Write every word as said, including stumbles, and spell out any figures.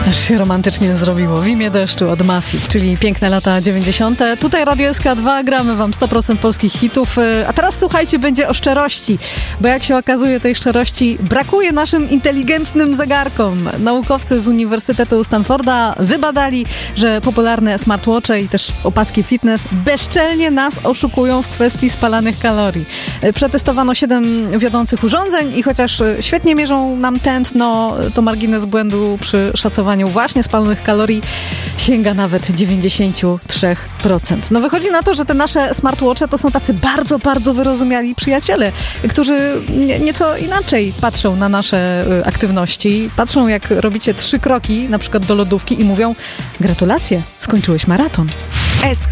Aż się romantycznie zrobiło. W imię deszczu od Mafii, czyli piękne lata dziewięćdziesiąte. Tutaj Radio S K dwa, gramy wam sto procent polskich hitów. A teraz słuchajcie, będzie o szczerości, bo jak się okazuje, tej szczerości brakuje naszym inteligentnym zegarkom. Naukowcy z Uniwersytetu Stanforda wybadali, że popularne smartwatche i też opaski fitness bezczelnie nas oszukują w kwestii spalanych kalorii. Przetestowano siedem wiodących urządzeń i chociaż świetnie mierzą nam tętno, to margines błędu przy szacowaniu właśnie spalonych kalorii sięga nawet dziewięćdziesiąt trzy procent. No wychodzi na to, że te nasze smartwatche to są tacy bardzo, bardzo wyrozumiali przyjaciele, którzy nie, nieco inaczej patrzą na nasze y, aktywności. Patrzą, jak robicie trzy kroki, na przykład do lodówki i mówią: gratulacje, skończyłeś maraton. S